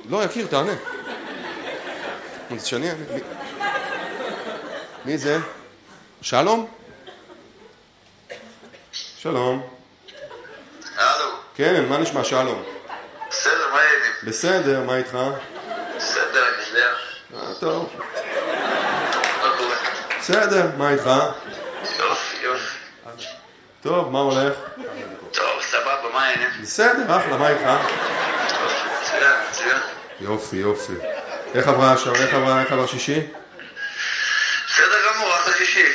לא, יקיר, תענה. זה שאני... מי זה? שלום? שלום. הלו. כן, מה נשמע, שלום? בסדר, מה העניינים? בסדר, מה איתך? בסדר, אני יודע. טוב. מה קורה? בסדר, מה איתך? יופי. טוב, מה הולך? טוב, סבבה, מה העניינים? בסדר, אחלה, מה איתך? מצוין. יופי. איך עבר שישי? בסדר גמור, אחלה שישי.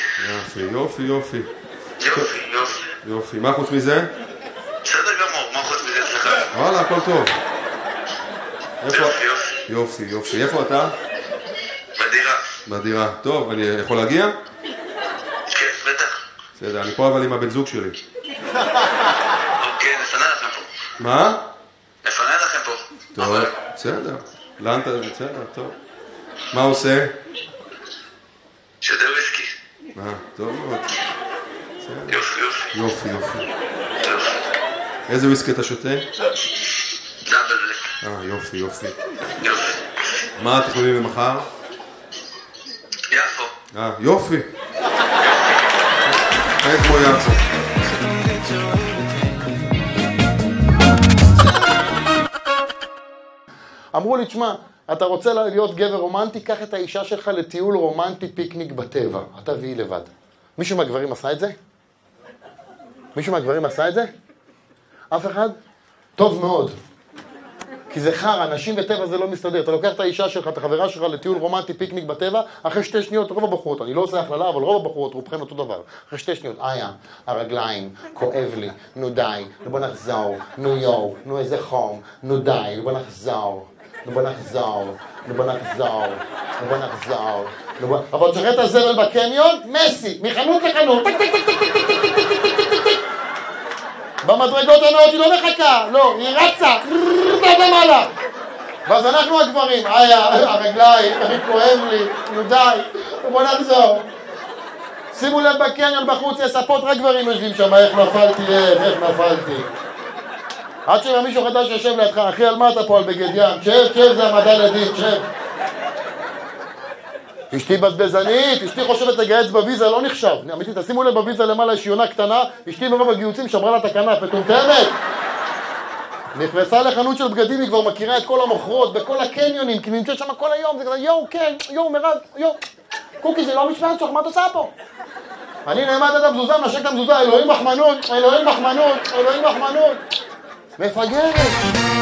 יופי. מה חוץ מזה? בסדר גמור, מה חוץ מזה אצלך? וואלה, הכל טוב. יופי. איפה אתה? בדירה. טוב, אני יכול להגיע? כן, בטח. בסדר, אני פה אבל עם הבן זוג שלי. אוקיי, נפנה לכם פה. מה? נפנה לכם פה. טוב, בסדר. לאן אתה? בסדר, טוב. מה עושה? שותה וויסקי. טוב מאוד. יופי. איזה וויסקי אתה שותה? דאבל בלק. יופי. מה התכנונים למחר? יפו. יופי. איך כמו יפו. אמרו לי, תשמע, אתה רוצה להיות גבר רומנטי, קח את האישה שלך לטיול רומנטי פיקניק בטבע. אתה והיא לבד. מישהו מהגברים עשה את זה? אף אחד? טוב מאוד. כי זה חר, אנשים בטבע זה לא מסתדר. אתה לוקח את האישה שלך, את החברה שלך לטיול רומנטי פיקניק בטבע, אחרי 2 שניות, רוב הבחורות, אני לא עושה הכללה, אבל רוב הבחורות, רובכן אותו דבר. אחרי 2 שניות, הרגליים, כואב לי, נו די, בוא נחזור, נו איזה חום, נו די, בוא נחזור. אבל תשחרר את הזבל בקניון, מסי, מחנות לחנות, במדרגות הנאות היא לא מחכה, לא, היא רצה, למעלה. ואז אנחנו הגברים, הרגליים, כואב לי, נו די, בוא נחזור. שימו לב בקניון בחוץ, יש ספות, רק גברים יושבים שם, איך נפלתי. עד שבא מישהו חדש שיושב לידך, אחי, על מה אתה פה על בגד ים? שב, זה המדע לדין, שב. אשתי בזבזנית, אשתי חושבת לגייץ בוויזה, לא נחשב. אמיתי, תשימו לב בוויזה למעלה, יש יונה קטנה, אשתי מרוב הגיוצים שמרה לה את הכנף, מטומטמת. נכנסה לחנות של בגדים, היא כבר מכירה את כל המוכרות, בכל הקניונים, כי נמצאת שם כל היום, זה כזה, מירב, קוקי, זה לא משמעת שלך, מה את עושה פה? אני נעמד את המזוזה, נשק את המזוזה, אלוהים מחמנות. מפגרת.